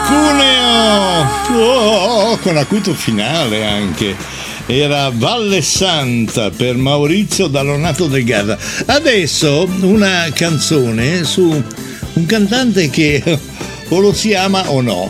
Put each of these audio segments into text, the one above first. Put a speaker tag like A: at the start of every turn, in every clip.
A: Cuneo, con acuto finale anche. Era Valle Santa per Maurizio Dallonato del Garda. Adesso una canzone su un cantante che o lo si ama o no.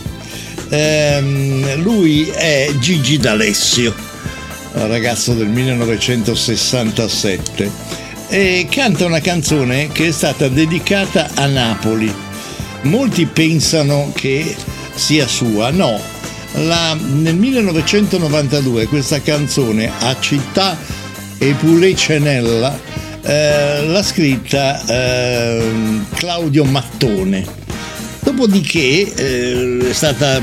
A: Lui è Gigi D'Alessio, ragazzo del 1967, e canta una canzone che è stata dedicata a Napoli. Molti pensano che sia sua, no. Nel 1992 questa canzone a Città e Pulecenella l'ha scritta Claudio Mattone. Dopodiché è stata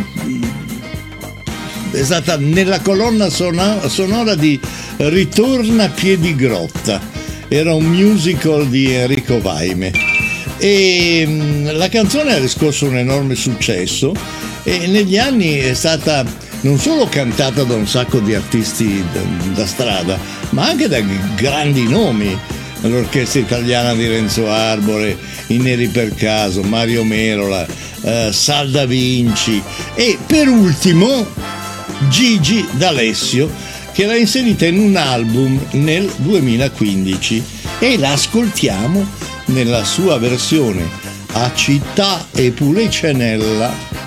A: nella colonna sonora di Ritorna Piedigrotta. Era un musical di Enrico Vaime e la canzone ha riscosso un enorme successo e negli anni è stata non solo cantata da un sacco di artisti da strada, ma anche da grandi nomi: l'orchestra italiana di Renzo Arbore, i Neri per Caso, Mario Merola, Sal da Vinci e per ultimo Gigi D'Alessio, che l'ha inserita in un album nel 2015 e la ascoltiamo nella sua versione a Città e Pulecenella